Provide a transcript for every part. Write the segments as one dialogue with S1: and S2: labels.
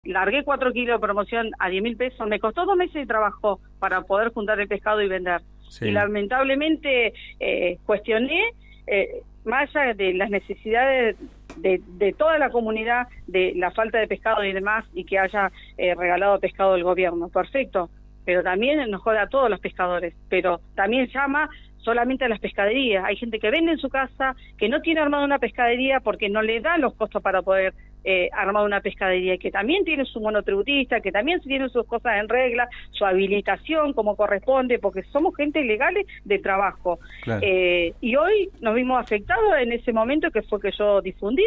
S1: Largué 4 kilos de promoción a 10.000 pesos, me costó 2 meses de trabajo para poder juntar el pescado y vender. Sí. Y lamentablemente cuestioné, más allá de las necesidades de toda la comunidad, de la falta de pescado y demás, y que haya regalado pescado del gobierno, perfecto, pero también nos jode a todos los pescadores, pero también llama solamente a las pescaderías. Hay gente que vende en su casa, que no tiene armada una pescadería porque no le da los costos para poder armar una pescadería, que también tiene su monotributista, que también tiene sus cosas en regla, su habilitación como corresponde, porque somos gente legales de trabajo. Claro. Y hoy nos vimos afectados en ese momento, que fue que yo difundí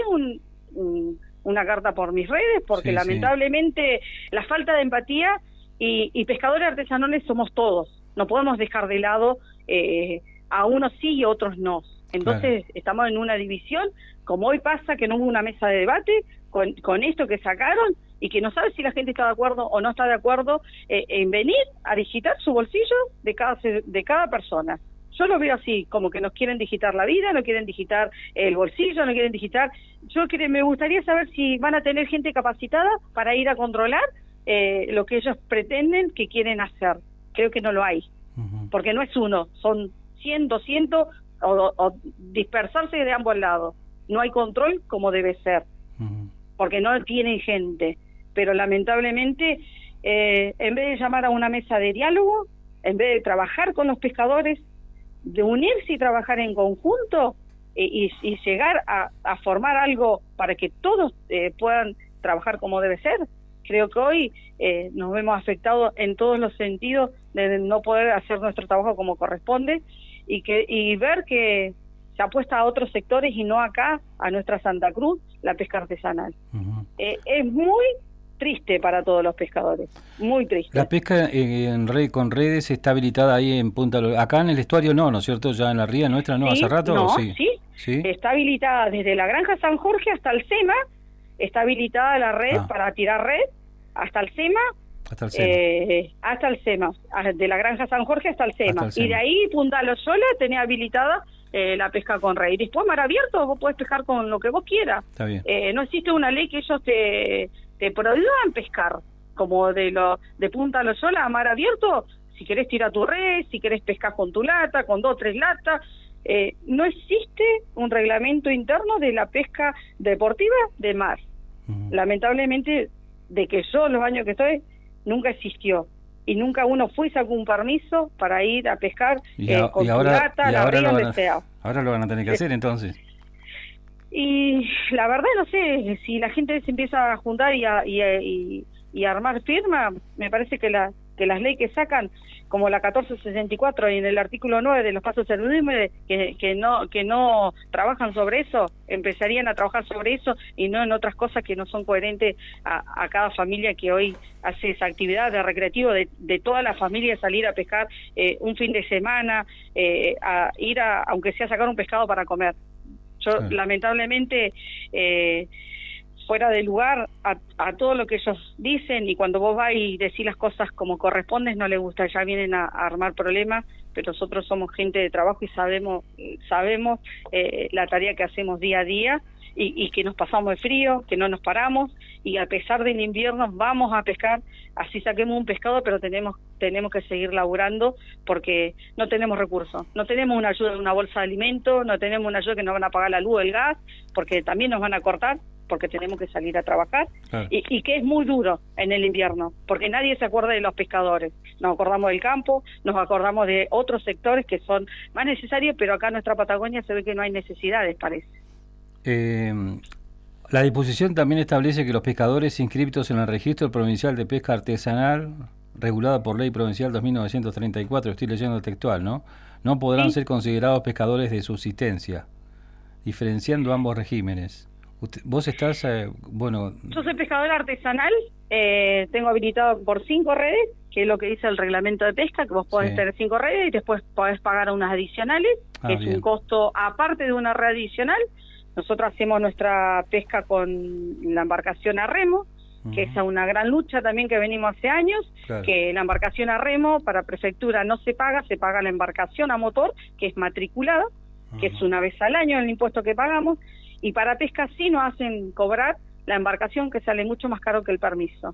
S1: una carta por mis redes, porque sí, lamentablemente la falta de empatía, y pescadores artesanales somos todos, no podemos dejar de lado a unos sí y a otros no. Entonces claro, estamos en una división, como hoy pasa que no hubo una mesa de debate con esto que sacaron, y que no sabe si la gente está de acuerdo o no está de acuerdo en venir a digitar su bolsillo de cada persona. Yo lo veo así, como que nos quieren digitar la vida, no quieren digitar el bolsillo, no quieren digitar... me gustaría saber si van a tener gente capacitada para ir a controlar lo que ellos pretenden que quieren hacer. Creo que no lo hay, porque no es uno, son 100, 200, o dispersarse de ambos lados. No hay control como debe ser, porque no tienen gente. Pero lamentablemente, en vez de llamar a una mesa de diálogo, en vez de trabajar con los pescadores, de unirse y trabajar en conjunto, y llegar a formar algo para que todos puedan trabajar como debe ser, creo que hoy nos vemos afectados en todos los sentidos de no poder hacer nuestro trabajo como corresponde, y ver que se apuesta a otros sectores y no acá, a nuestra Santa Cruz, la pesca artesanal. Es muy triste para todos los pescadores, muy triste.
S2: La pesca con redes está habilitada ahí en Punta Lorena. Acá en el estuario no es cierto, ya en la ría nuestra no,
S1: sí,
S2: hace rato.
S1: No,
S2: sí.
S1: Sí, está habilitada desde la Granja San Jorge hasta el SEMA, está habilitada la red para tirar red hasta el SEMA, hasta el SEMA, de la Granja San Jorge hasta el SEMA, y de ahí Punta Loyola tenía habilitada la pesca con red, y después mar abierto vos podés pescar con lo que vos quieras.
S2: Está bien.
S1: No existe una ley que ellos te prohíban pescar, como de Punta Loyola a mar abierto. Si querés tirar tu red, si querés pescar con tu lata, con 2 o 3 latas, no existe un reglamento interno de la pesca deportiva de mar. Lamentablemente, de que yo los años que estoy, nunca existió, y nunca uno fue y sacó un permiso para ir a pescar con tu lata, la ría, donde sea.
S2: Ahora lo van a tener que hacer entonces.
S1: Y la verdad no sé, si la gente se empieza a juntar y armar firma, me parece que las leyes que sacan, como la 1464 y en el artículo 9 de los pasos de saludismo, que no trabajan sobre eso, empezarían a trabajar sobre eso y no en otras cosas que no son coherentes a cada familia que hoy hace esa actividad de recreativo de toda la familia, salir a pescar un fin de semana, a ir aunque sea a sacar un pescado para comer. Yo lamentablemente fuera de lugar a todo lo que ellos dicen, y cuando vos vas y decís las cosas como correspondes no les gusta, ya vienen a armar problemas, pero nosotros somos gente de trabajo y sabemos la tarea que hacemos día a día, y que nos pasamos de frío, que no nos paramos, y a pesar del invierno vamos a pescar, así saquemos un pescado, pero tenemos que seguir laburando porque no tenemos recursos, no tenemos una ayuda de una bolsa de alimentos, no tenemos una ayuda que nos van a pagar la luz, el gas, porque también nos van a cortar, porque tenemos que salir a trabajar, claro. y que es muy duro en el invierno, porque nadie se acuerda de los pescadores, nos acordamos del campo, nos acordamos de otros sectores que son más necesarios, pero acá en nuestra Patagonia se ve que no hay necesidades, parece.
S2: La disposición también establece que los pescadores inscriptos en el Registro Provincial de Pesca Artesanal, regulada por Ley Provincial 2934, estoy leyendo el textual, no podrán ser considerados pescadores de subsistencia, diferenciando ambos regímenes. Vos estás,
S1: Yo soy pescador artesanal, tengo habilitado por 5 redes, que es lo que dice el reglamento de pesca, que vos podés tener 5 redes y después podés pagar unas adicionales, que es un costo aparte de una red adicional. Nosotros hacemos nuestra pesca con la embarcación a remo, que es una gran lucha también que venimos hace años, que la embarcación a remo para prefectura no se paga la embarcación a motor, que es matriculada, que es una vez al año el impuesto que pagamos, y para pesca sí nos hacen cobrar la embarcación, que sale mucho más caro que el permiso.